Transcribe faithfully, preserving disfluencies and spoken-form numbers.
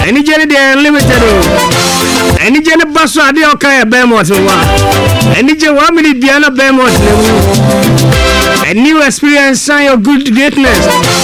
Any Jenny there limited. Any Jenny Basso, I did okay, a Bemot. Any Jenny one minute Diana Bemot. A new experience, sign your good greatness.